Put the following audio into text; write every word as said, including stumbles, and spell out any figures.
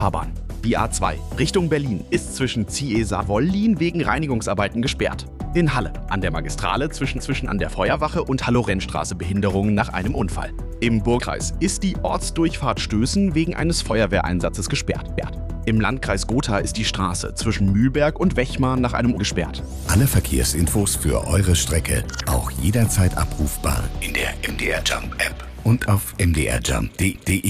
Fahrbahn. Die A zwei Richtung Berlin ist zwischen Ziesa-Wollin wegen Reinigungsarbeiten gesperrt. In Halle an der Magistrale zwischen, zwischen an der Feuerwache und Hallo-Rennstraße Behinderungen nach einem Unfall. Im Burgkreis ist die Ortsdurchfahrt Stößen wegen eines Feuerwehreinsatzes gesperrt. Im Landkreis Gotha ist die Straße zwischen Mühlberg und Wechmar nach einem gesperrt. Alle Verkehrsinfos für eure Strecke auch jederzeit abrufbar in der M D R Jump App und auf m d r jump punkt d e.